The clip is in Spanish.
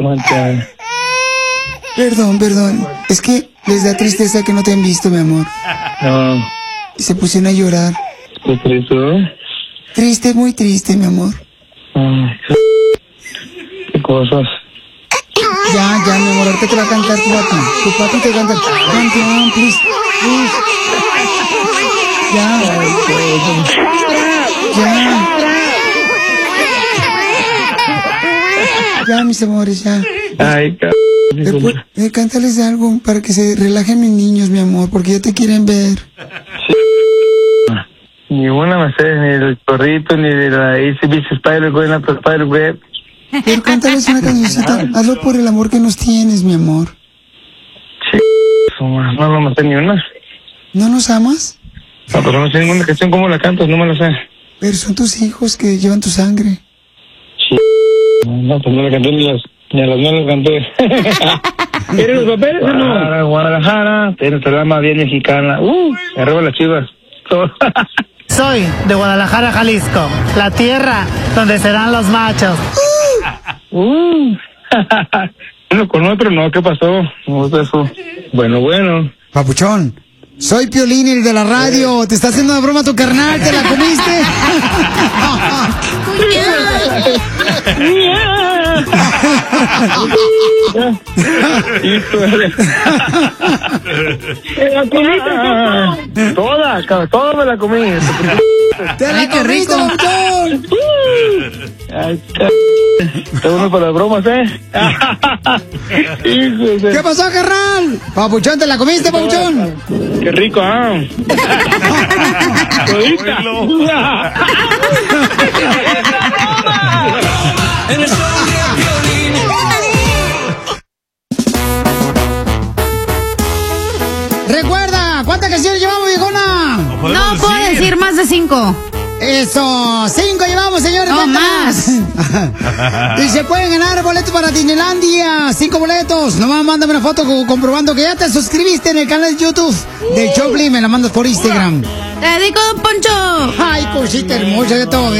mancha. Perdón. Es que les da tristeza que no te han visto, mi amor. No. Y se pusieron a llorar. ¿Qué triste? Triste, muy triste, mi amor. Ay, qué cosas. Ya, mi amor, ahorita te va a cantar tu papi. Tu papi te canta. Campeón, please. Ya. Ya, mis amores, ya. Ay, Cántales algo para que se relajen mis niños, mi amor, porque ya te quieren ver. Ni una me sé, ni del corrito, ni de la ACDC Spider-Web, ni la Spider-Web. Pero cántales una cancioncita. Hazlo por el amor que nos tienes, mi amor. No me sé ni una. ¿No nos amas? No, pero no sé ninguna canción. ¿Cómo la cantas? No me la sé. Pero son tus hijos que llevan tu sangre. No, pues no la canté ni a las no las canté. ¿Eres los papeles o no? Guadalajara, tienes el alma bien mexicana. Arriba las Chivas. Soy de Guadalajara, Jalisco, la tierra donde serán los machos. Uno con otro, no, ¿qué pasó? No es eso. Bueno. Papuchón, soy Piolín, el de la radio. Te está haciendo una broma tu carnal, ¿te la comiste? Toda me la comí. ¡Te la comiste, papuchón! Ay, está bueno para las bromas, ¿Qué pasó, carnal? Papuchón, ¿te la comiste, papuchón? Qué rico, Recuerda, ¿cuántas canciones llevamos, viejona? No puedo decir más de 5. Eso, 5 llevamos, señores. No más. Y se pueden ganar boletos para Disneylandia. 5 boletos. Nomás mándame una foto comprobando que ya te suscribiste en el canal de YouTube de Choplin. Me la mandas por Instagram. Te dedico, Don Poncho. Ay, cosita hermosa de todo.